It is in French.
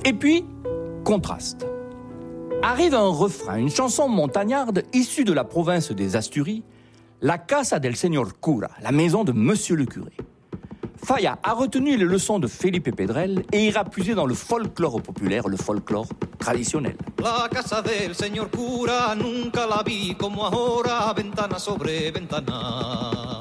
Et puis, contraste. Arrive un refrain, une chanson montagnarde issue de la province des Asturies, la Casa del Señor Cura, la maison de Monsieur le curé. Falla a retenu les leçons de Felipe Pedrel et ira puiser dans le folklore populaire, le folklore traditionnel. La casa del señor cura nunca la vi como ahora, ventana sobre ventana.